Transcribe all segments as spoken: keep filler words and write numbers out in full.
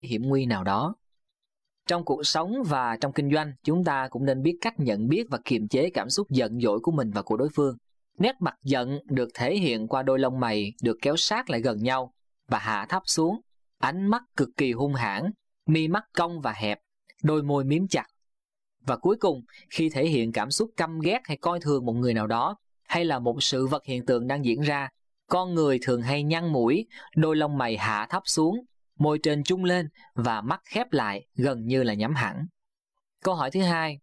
hiểm nguy nào đó. Trong cuộc sống và trong kinh doanh, chúng ta cũng nên biết cách nhận biết và kiềm chế cảm xúc giận dỗi của mình và của đối phương. Nét mặt giận được thể hiện qua đôi lông mày được kéo sát lại gần nhau và hạ thấp xuống, ánh mắt cực kỳ hung hãn, mi mắt cong và hẹp, đôi môi miếm chặt. Và cuối cùng, khi thể hiện cảm xúc căm ghét hay coi thường một người nào đó, hay là một sự vật hiện tượng đang diễn ra, con người thường hay nhăn mũi, đôi lông mày hạ thấp xuống, môi trên trung lên và mắt khép lại gần như là nhắm hẳn. Câu hỏi thứ hai,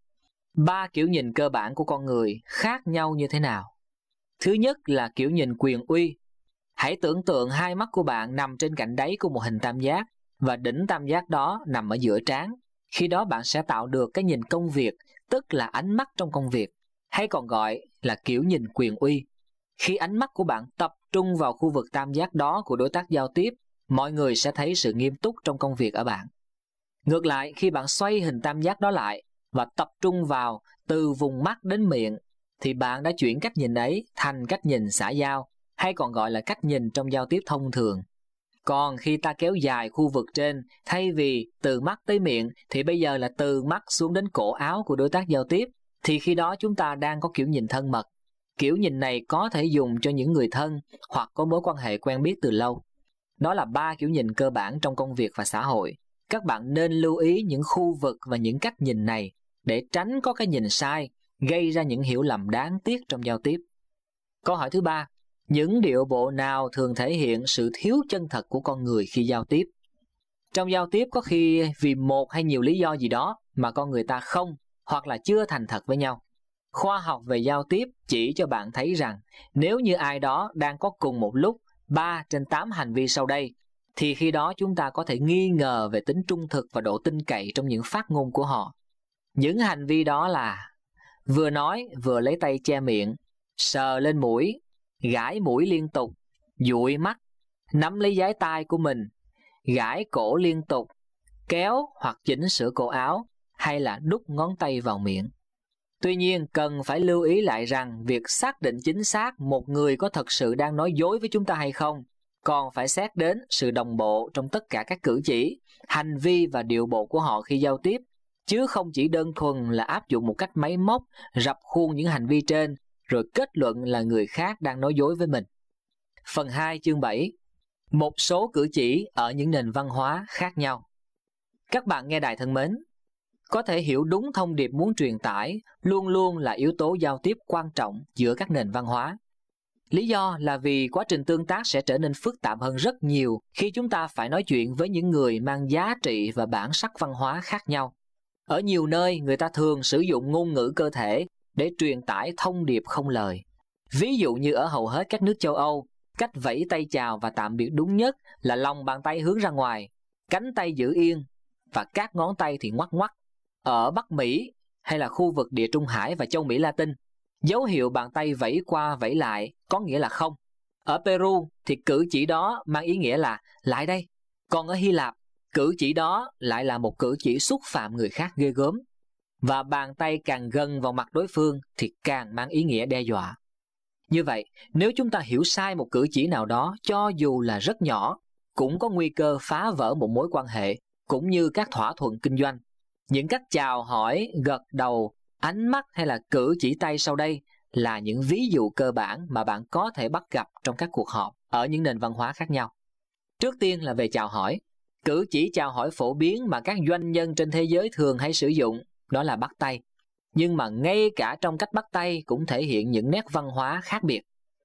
ba kiểu nhìn cơ bản của con người khác nhau như thế nào? Thứ nhất là kiểu nhìn quyền uy. Hãy tưởng tượng hai mắt của bạn nằm trên cạnh đáy của một hình tam giác và đỉnh tam giác đó nằm ở giữa trán. Khi đó bạn sẽ tạo được cái nhìn công việc, tức là ánh mắt trong công việc, hay còn gọi là kiểu nhìn quyền uy. Khi ánh mắt của bạn tập trung vào khu vực tam giác đó của đối tác giao tiếp, mọi người sẽ thấy sự nghiêm túc trong công việc ở bạn. Ngược lại, khi bạn xoay hình tam giác đó lại và tập trung vào từ vùng mắt đến miệng, thì bạn đã chuyển cách nhìn ấy thành cách nhìn xã giao, hay còn gọi là cách nhìn trong giao tiếp thông thường. Còn khi ta kéo dài khu vực trên, thay vì từ mắt tới miệng, thì bây giờ là từ mắt xuống đến cổ áo của đối tác giao tiếp, thì khi đó chúng ta đang có kiểu nhìn thân mật. Kiểu nhìn này có thể dùng cho những người thân hoặc có mối quan hệ quen biết từ lâu. Đó là ba kiểu nhìn cơ bản trong công việc và xã hội. Các bạn nên lưu ý những khu vực và những cách nhìn này để tránh có cái nhìn sai, gây ra những hiểu lầm đáng tiếc trong giao tiếp. Câu hỏi thứ ba, những điệu bộ nào thường thể hiện sự thiếu chân thật của con người khi giao tiếp? Trong giao tiếp có khi vì một hay nhiều lý do gì đó mà con người ta không hoặc là chưa thành thật với nhau. Khoa học về giao tiếp chỉ cho bạn thấy rằng nếu như ai đó đang có cùng một lúc ba trên tám hành vi sau đây, thì khi đó chúng ta có thể nghi ngờ về tính trung thực và độ tin cậy trong những phát ngôn của họ. Những hành vi đó là vừa nói vừa lấy tay che miệng, sờ lên mũi, gãi mũi liên tục, dụi mắt, nắm lấy dái tai của mình, gãi cổ liên tục, kéo hoặc chỉnh sửa cổ áo, hay là đút ngón tay vào miệng. Tuy nhiên, cần phải lưu ý lại rằng việc xác định chính xác một người có thật sự đang nói dối với chúng ta hay không, còn phải xét đến sự đồng bộ trong tất cả các cử chỉ, hành vi và điệu bộ của họ khi giao tiếp, chứ không chỉ đơn thuần là áp dụng một cách máy móc, rập khuôn những hành vi trên, rồi kết luận là người khác đang nói dối với mình. Phần hai chương bảy. Một số cử chỉ ở những nền văn hóa khác nhau. Các bạn nghe đài thân mến, có thể hiểu đúng thông điệp muốn truyền tải luôn luôn là yếu tố giao tiếp quan trọng giữa các nền văn hóa. Lý do là vì quá trình tương tác sẽ trở nên phức tạp hơn rất nhiều khi chúng ta phải nói chuyện với những người mang giá trị và bản sắc văn hóa khác nhau. Ở nhiều nơi, người ta thường sử dụng ngôn ngữ cơ thể để truyền tải thông điệp không lời. Ví dụ như ở hầu hết các nước châu Âu, cách vẫy tay chào và tạm biệt đúng nhất là lòng bàn tay hướng ra ngoài, cánh tay giữ yên và các ngón tay thì ngoắc ngoắc. Ở Bắc Mỹ hay là khu vực Địa Trung Hải và châu Mỹ Latin, dấu hiệu bàn tay vẫy qua vẫy lại có nghĩa là không. Ở Peru thì cử chỉ đó mang ý nghĩa là lại đây. Còn ở Hy Lạp, cử chỉ đó lại là một cử chỉ xúc phạm người khác ghê gớm. Và bàn tay càng gần vào mặt đối phương thì càng mang ý nghĩa đe dọa. Như vậy, nếu chúng ta hiểu sai một cử chỉ nào đó, cho dù là rất nhỏ, cũng có nguy cơ phá vỡ một mối quan hệ, cũng như các thỏa thuận kinh doanh. Những cách chào hỏi, gật đầu, ánh mắt hay là cử chỉ tay sau đây là những ví dụ cơ bản mà bạn có thể bắt gặp trong các cuộc họp ở những nền văn hóa khác nhau. Trước tiên là về chào hỏi. Cử chỉ chào hỏi phổ biến mà các doanh nhân trên thế giới thường hay sử dụng, đó là bắt tay. Nhưng mà ngay cả trong cách bắt tay cũng thể hiện những nét văn hóa khác biệt.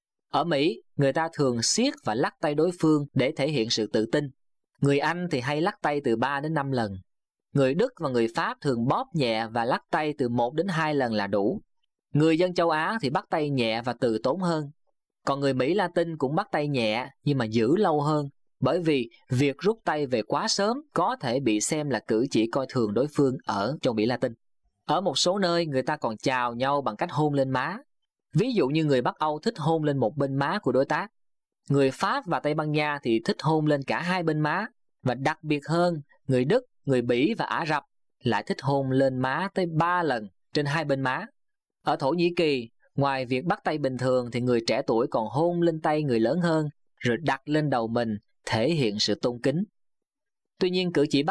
Ở Mỹ, người ta thường siết và lắc tay đối phương để thể hiện sự tự tin. Người Anh thì hay lắc tay từ ba đến năm lần. Người Đức và người Pháp thường bóp nhẹ và lắc tay từ một đến hai lần là đủ. Người dân châu Á thì bắt tay nhẹ và từ tốn hơn. Còn người Mỹ Latin cũng bắt tay nhẹ nhưng mà giữ lâu hơn, bởi vì việc rút tay về quá sớm có thể bị xem là cử chỉ coi thường đối phương ở châu Mỹ Latin. Ở một số nơi, người ta còn chào nhau bằng cách hôn lên má. Ví dụ như người Bắc Âu thích hôn lên một bên má của đối tác. Người Pháp và Tây Ban Nha thì thích hôn lên cả hai bên má. Và đặc biệt hơn, người Đức, người Bỉ và Ả Rập lại thích hôn lên má tới ba lần trên hai bên má. Ở Thổ Nhĩ Kỳ, ngoài việc bắt tay bình thường thì người trẻ tuổi còn hôn lên tay người lớn hơn, rồi đặt lên đầu mình, thể hiện sự tôn kính. Tuy nhiên cử chỉ